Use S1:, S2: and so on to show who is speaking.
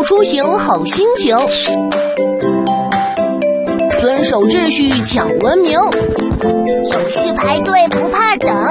S1: 出行好心情，遵守秩序讲文明，
S2: 有序排队不怕等，